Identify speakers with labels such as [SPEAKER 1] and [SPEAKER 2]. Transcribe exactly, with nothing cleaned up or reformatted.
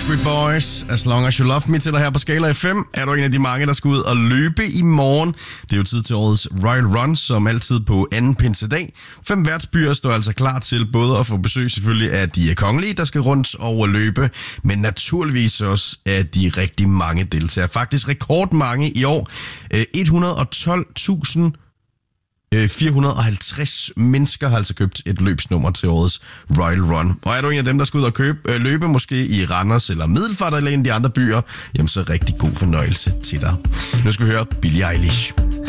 [SPEAKER 1] Backstreet Boys, As Long As You Love Me til dig her på Skala F M. Er du en af de mange, der skal ud og løbe i morgen? Det er jo tid til årets Royal Run, som altid på anden pinsedag. Fem værtsbyer står altså klar til både at få besøg selvfølgelig af de kongelige, der skal rundt og løbe, men naturligvis også af de rigtig mange deltagere. Faktisk rekordmange i år. et hundrede og tolv tusind fire hundrede og halvtreds mennesker har altså købt et løbsnummer til årets Royal Run. Og er du en af dem, der skal ud og købe, øh, løbe måske i Randers eller Middelfart eller en af de andre byer, jamen så rigtig god fornøjelse til dig. Nu skal vi høre Billie Eilish.